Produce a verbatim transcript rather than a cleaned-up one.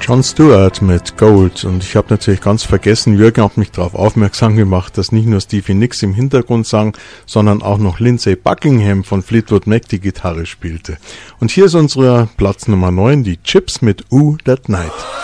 Jon Stewart mit Gold, und ich habe natürlich ganz vergessen, Jürgen hat mich darauf aufmerksam gemacht, dass nicht nur Stevie Nicks im Hintergrund sang, sondern auch noch Lindsey Buckingham von Fleetwood Mac die Gitarre spielte. Und hier ist unser Platz Nummer neun, die Chips mit Ooh That Night.